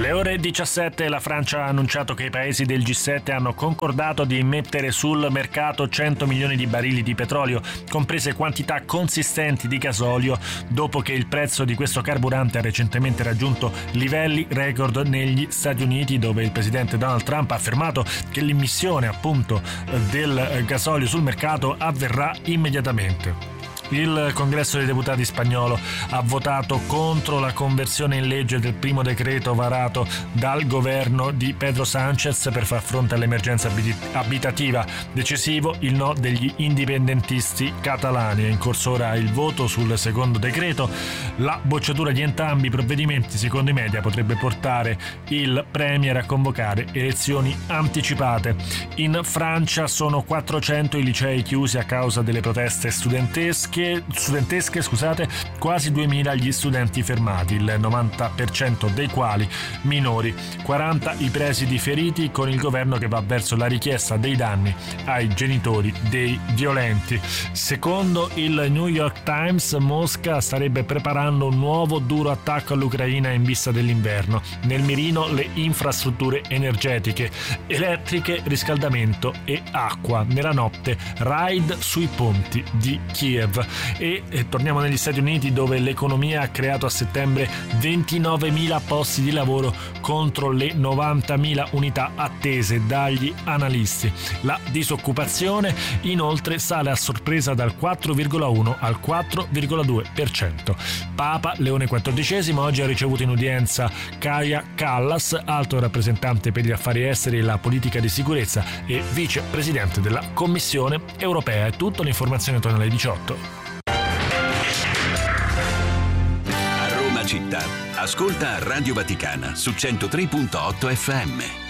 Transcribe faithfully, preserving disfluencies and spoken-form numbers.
Alle ore diciassette la Francia ha annunciato che i paesi del G sette hanno concordato di immettere sul mercato cento milioni di barili di petrolio, comprese quantità consistenti di gasolio, dopo che il prezzo di questo carburante ha recentemente raggiunto livelli record negli Stati Uniti, dove il presidente Donald Trump ha affermato che l'immissione appunto del gasolio sul mercato avverrà immediatamente. Il Congresso dei Deputati spagnolo ha votato contro la conversione in legge del primo decreto varato dal governo di Pedro Sánchez per far fronte all'emergenza abitativa. Decisivo il no degli indipendentisti catalani. È in corso ora il voto sul secondo decreto. La bocciatura di entrambi i provvedimenti, secondo i media, potrebbe portare il Premier a convocare elezioni anticipate. In Francia sono quattrocento i licei chiusi a causa delle proteste studentesche. studentesche, scusate, quasi duemila gli studenti fermati, il novanta per cento dei quali minori, quaranta i presidi feriti, con il governo che va verso la richiesta dei danni ai genitori dei violenti. Secondo il New York Times, Mosca starebbe preparando un nuovo duro attacco all'Ucraina in vista dell'inverno. Nel mirino le infrastrutture energetiche, elettriche, riscaldamento e acqua. Nella notte raid sui ponti di Kiev. E, e torniamo negli Stati Uniti, dove l'economia ha creato a settembre ventinovemila posti di lavoro contro le novantamila unità attese dagli analisti. La disoccupazione inoltre sale a sorpresa dal quattro virgola uno al quattro virgola due per cento. Papa Leone quattordicesimo oggi ha ricevuto in udienza Kaja Kallas, alto rappresentante per gli affari esteri e la politica di sicurezza e vicepresidente della Commissione europea. È tutto, l'informazione torna alle diciotto. Città. Ascolta Radio Vaticana su centotré virgola otto effe emme.